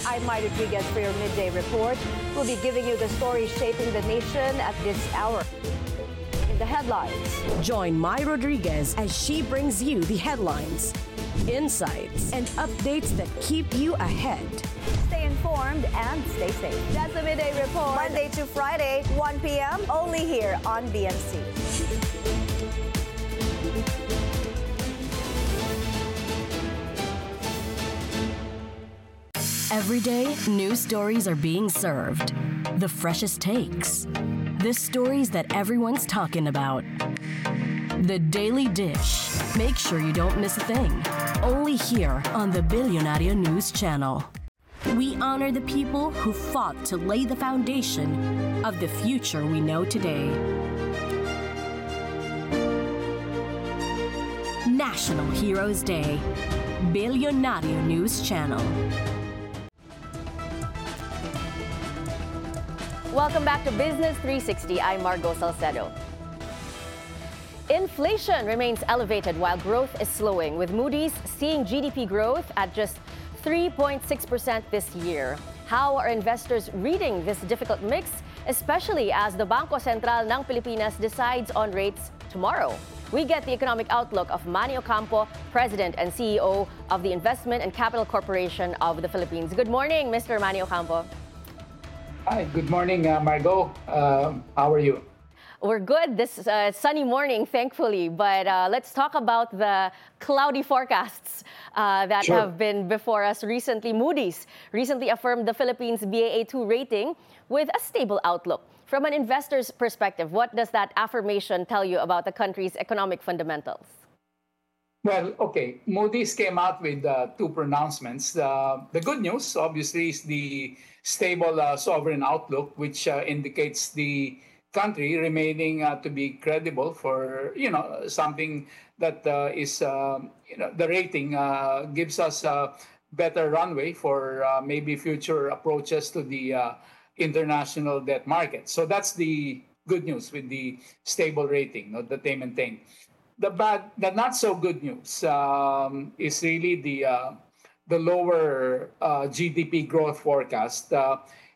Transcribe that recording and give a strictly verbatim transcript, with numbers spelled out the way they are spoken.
I'm Mai Rodriguez for your midday report. We'll be giving you the stories shaping the nation at this hour. In the headlines, join Mai Rodriguez as she brings you the headlines, insights, and updates that keep you ahead. Stay informed and stay safe. That's the midday report. Monday to Friday, one p.m. only here on B N C. Every day, new stories are being served. The freshest takes. The stories that everyone's talking about. The Daily Dish. Make sure you don't miss a thing. Only here on the Billionario News Channel. We honor the people who fought to lay the foundation of the future we know today. National Heroes Day. Billionario News Channel. Welcome back to Business three sixty. I'm Margo Salcedo. Inflation remains elevated while growth is slowing, with Moody's seeing G D P growth at just three point six percent this year. How are investors reading this difficult mix, especially as the Bangko Sentral ng Pilipinas decides on rates tomorrow? We get the economic outlook of Manny Ocampo, President and C E O of the Investment and Capital Corporation of the Philippines. Good morning, Mister Manny Ocampo. Hi, good morning, uh, Margo. Uh, how are you? We're good this uh, sunny morning, thankfully. But uh, let's talk about the cloudy forecasts uh, that Sure. have been before us recently. Moody's recently affirmed the Philippines B A A two rating with a stable outlook. From an investor's perspective, what does that affirmation tell you about the country's economic fundamentals? Well, okay. Moody's came out with uh, two pronouncements. Uh, the good news, obviously, is the stable uh, sovereign outlook, which uh, indicates the country remaining uh, to be credible for, you know, something that uh, is, uh, you know, the rating uh, gives us a better runway for uh, maybe future approaches to the uh, international debt market. So that's the good news with the stable rating, no, that they maintain. The bad, the not so good news um, is really the uh, the lower uh, G D P growth forecast. Uh,